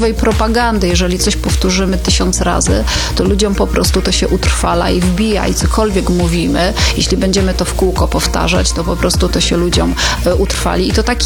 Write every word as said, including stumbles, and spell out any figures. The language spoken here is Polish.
propagandy, jeżeli coś powtórzymy tysiąc razy, to ludziom po prostu to się utrwala i wbija i cokolwiek mówimy, jeśli będziemy to w kółko powtarzać, to po prostu to się ludziom utrwali i to tak